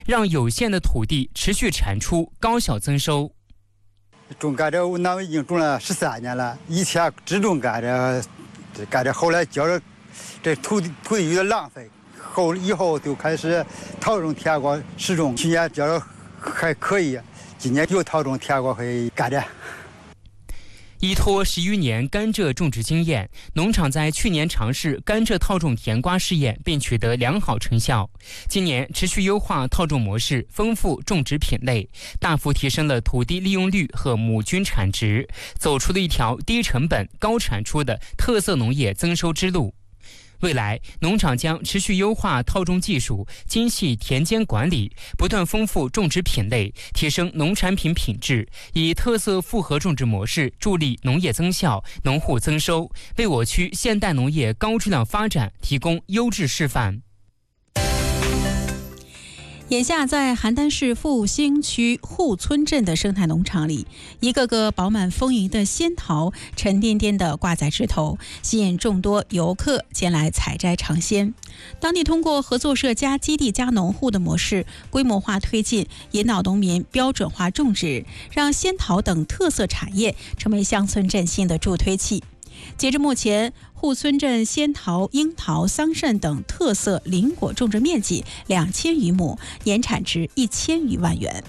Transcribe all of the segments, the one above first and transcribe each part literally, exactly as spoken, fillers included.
让有限的土地持续产出，高效增收。 种甘蔗，那我已经种了十三年了。以前只种甘蔗，这甘蔗后来觉着这土地土地有点浪费，后以后就开始套种甜瓜试种。去年觉着还可以，今年又套种甜瓜和甘蔗。 依托十余年甘蔗种植经验，农场在去年尝试甘蔗套种甜瓜试验，并取得良好成效。今年持续优化套种模式，丰富种植品类，大幅提升了土地利用率和亩均产值，走出了一条低成本、高产出的特色农业增收之路。未来，农场将持续优化套种技术，精细田间管理，不断丰富种植品类，提升农产品品质，以特色复合种植模式助力农业增效、农户增收，为我区现代农业高质量发展提供优质示范。 眼下，在邯郸市复兴区户村镇的生态农场里，一个个饱满丰盈的仙桃沉甸甸地挂在枝头，吸引众多游客前来采摘尝鲜。当地通过合作社加基地加农户的模式，规模化推进，引导农民标准化种植，让仙桃等特色产业成为乡村振兴的助推器。截至目前，户村镇仙桃、樱桃、桑葚等特色林果种植面积两千余亩，年产值一千余万元。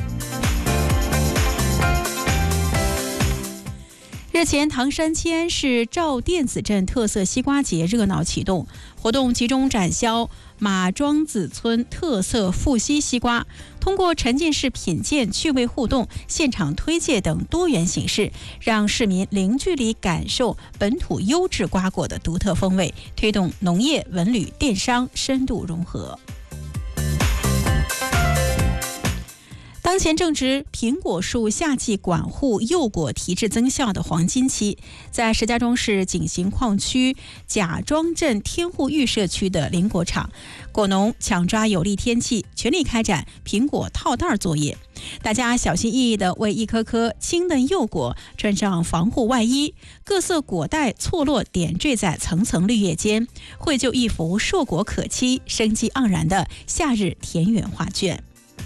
日前，唐山七安市赵店子镇特色西瓜节热闹启动，活动集中展销马庄子村特色富硒西瓜，通过沉浸式品鉴、趣味互动、现场推介等多元形式，让市民零距离感受本土优质瓜果的独特风味，推动农业、文旅、电商深度融合。当前正值苹果树夏季管护幼果提质增效的黄金期，在石家庄市井陉矿区贾庄镇天户峪社区的林果场，果农抢抓有利天气，全力开展苹果套袋作业。大家小心翼翼地为一颗颗清嫩幼果穿上防护外衣，各色果带错落点缀在层层绿叶间，绘就一幅硕果可期、生机盎然的夏日田园画卷。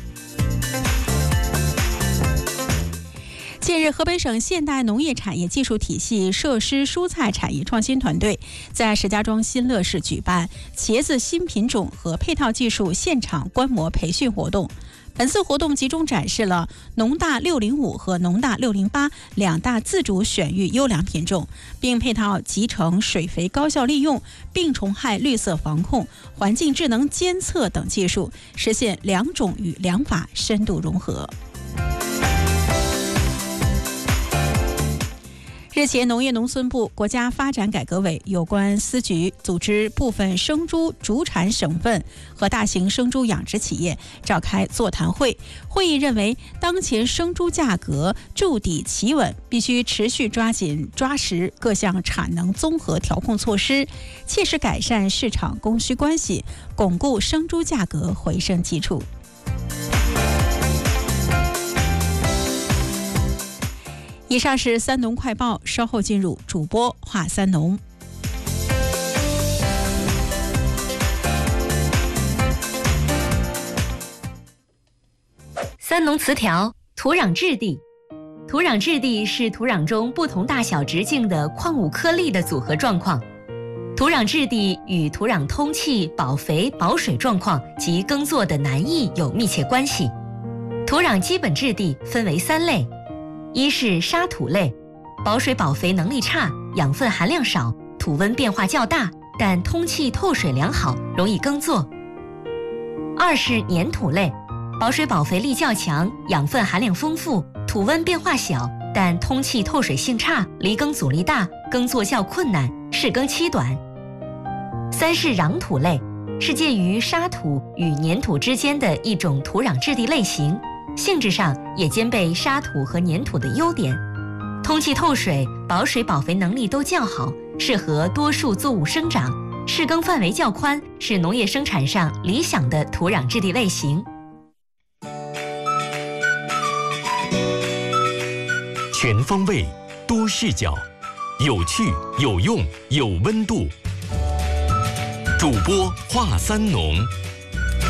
近日，河北省现代农业产业技术体系设施蔬菜产业创新团队在石家庄新乐市举办茄子新品种和配套技术现场观摩培训活动。本次活动集中展示了农大六零五和农大六零八两大自主选育优良品种，并配套集成水肥高效利用、病虫害绿色防控、环境智能监测等技术，实现良种与良法深度融合。日前，农业农村部、国家发展改革委有关司局组织部分生猪主产省份和大型生猪养殖企业召开座谈会。会议认为，当前生猪价格筑底企稳，必须持续抓紧抓实各项产能综合调控措施，切实改善市场供需关系，巩固生猪价格回升基础。以上是三农快报，稍后进入主播话三农。 三农词条：土壤质地。土壤质地是土壤中不同大小直径的矿物颗粒的组合状况。土壤质地与土壤通气、保肥、保水状况及耕作的难易有密切关系。土壤基本质地分为三类。一是沙土类，保水保肥能力差，养分含量少，土温变化较大，但通气透水良好，容易耕作。二是粘土类，保水保肥力较强，养分含量丰富，土温变化小，但通气透水性差，离耕阻力大，耕作较困难，适耕期短。三是壤土类，是介于沙土与粘土之间的一种土壤质地类型，性质上也兼备沙土和粘土的优点，通气透水、保水保肥能力都较好，适合多数作物生长，适耕范围较宽，是农业生产上理想的土壤质地类型。 全方位、多视角，有趣、有用、有温度。主播话三农。